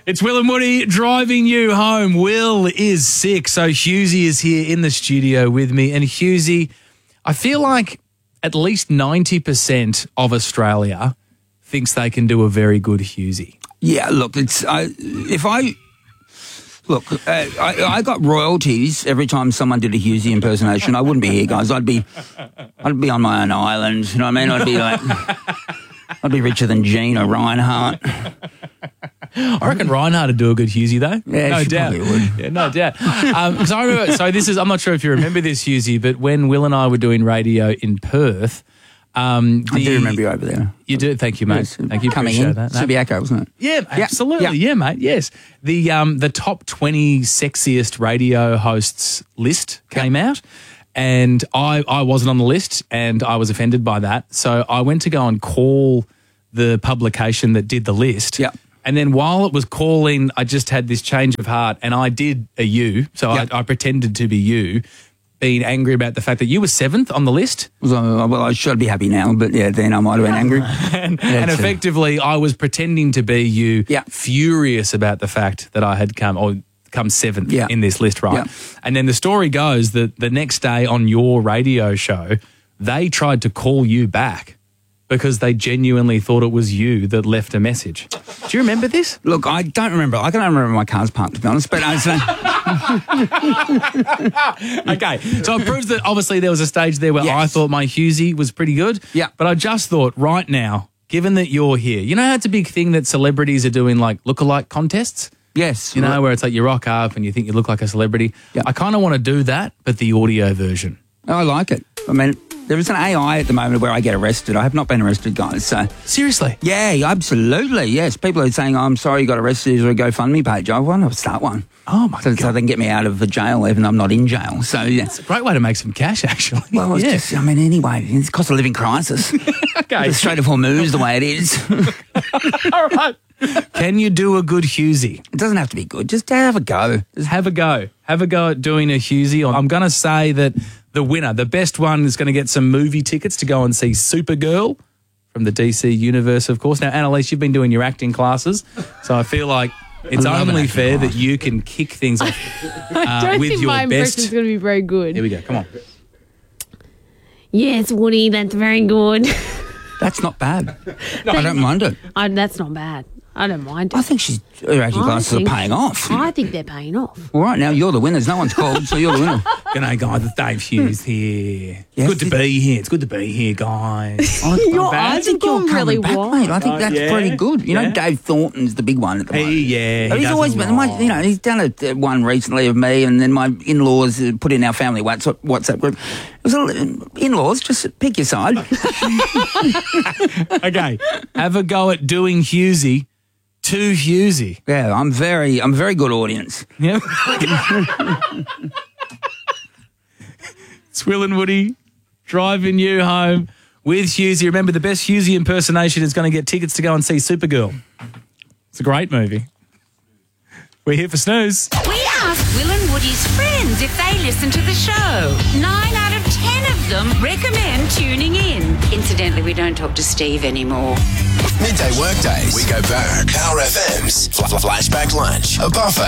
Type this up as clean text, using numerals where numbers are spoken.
It's Will and Woody driving you home. Will is sick, so Hughesy is here in the studio with me. And Hughesy, I feel like at least 90% of Australia thinks they can do a very good Hughesy. Yeah, look, I got royalties every time someone did a Hughesy impersonation. I wouldn't be here, guys. I'd be on my own island. You know what I mean? I'd be richer than Gene or Reinhardt. I reckon Reinhardt would do a good Hughesy, though. Yeah, no doubt. Would. Yeah, no doubt. Because I remember, I'm not sure if you remember this, Hughesy, but when Will and I were doing radio in Perth, I do remember you over there. You do? Thank you, mate. Yes, Thank you. Coming Appreciate in. that. Subiaco, wasn't it? Yeah, absolutely. Yeah, mate. Yes. The top 20 sexiest radio hosts list came out, and I wasn't on the list, and I was offended by that. So I went to go and call the publication that did the list. Yeah. And then while it was calling, I just had this change of heart, and I did a you. So I pretended to be you, being angry about the fact that you were 7th on the list. Well, I should be happy now, but yeah, then I might have been angry. and effectively, I was pretending to be you, furious about the fact that I had come 7th in this list, right? Yeah. And then the story goes that the next day on your radio show, they tried to call you back because they genuinely thought it was you that left a message. Do you remember this? Look, I don't remember. I can't remember my car's parked, to be honest, but I was Okay, so it proves that obviously there was a stage there where I thought my Hughesy was pretty good. Yeah. But I just thought right now, given that you're here, you know how it's a big thing that celebrities are doing like lookalike contests? Yes. You know, where it's like you rock up and you think you look like a celebrity. Yeah. I kind of want to do that, but the audio version. I like it. I mean, there is an AI at the moment where I get arrested. I have not been arrested, guys. So seriously? Yeah, absolutely. Yes. People are saying, I'm sorry you got arrested. Is there a GoFundMe page? I want to start one. Oh, my God. So they can get me out of the jail even though I'm not in jail. So yeah. It's a great way to make some cash, actually. Well, it's just, anyway, it's cost of living crisis. Okay. The Strait of Hormuz the way it is. All right. Can you do a good Hughesy? It doesn't have to be good. Just have a go. Just have a go. Have a go at doing a Hughesy. I'm going to say that the winner, the best one, is going to get some movie tickets to go and see Supergirl from the DC universe, of course. Now, Annalise, you've been doing your acting classes, so I feel like it's only fair that you can kick things off I don't with think your my best. impression's going to be very good. Here we go. Come on. Yes, Woody, that's very good. That's not bad. I don't mind it. That's not bad. I don't mind it. I think her acting classes are paying off. I think they're paying off. All right, now you're the winners. No one's called, so you're the winner. G'day, guys. It's Dave Hughes here. Yes, good to be here. It's good to be here, guys. I think you're really back, mate. I think that's pretty good. You know, Dave Thornton's the big one at the moment. He's always been. He's done one recently of me, and then my in-laws put in our family WhatsApp group. It was in-laws. Just pick your side. Okay, have a go at doing Hughesy. To Hughesy. Yeah, I'm very good audience. Yeah. It's Will and Woody driving you home with Hughesy. Remember, the best Hughesy impersonation is going to get tickets to go and see Supergirl. It's a great movie. We're here for Snooze. We asked Will and Woody's friends if they listen to the show. 9 out of 10 of them recommend tuning in. Incidentally, we don't talk to Steve anymore. Midday workdays. We go back. Power FM's Flashback Lunch. A buffet